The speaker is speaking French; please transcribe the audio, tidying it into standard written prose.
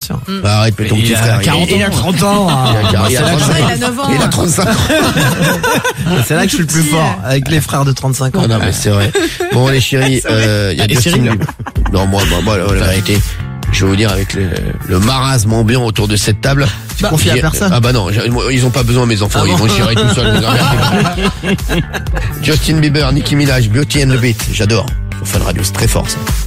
sûr. Arrête, mais ton petit frère. 40 ans. Il a 30 ans. Il a Il a 9 ans. Il a 35 ans. C'est là que je suis le plus fort, avec les frères de 35 ans. Ah non, mais c'est vrai. Bon, les chéris, il y a Justin Cyril. Bieber. Non, moi, la vérité, je vais vous dire, avec le marasme ambiant autour de cette table. Tu confies à personne? Ah bah non, ils ont pas besoin, mes enfants, Ah ils bon vont chier tout seuls. Justin Bieber, Nicki Minaj, Beauty and the Beat, j'adore. Sur Fun Radio, c'est très fort ça.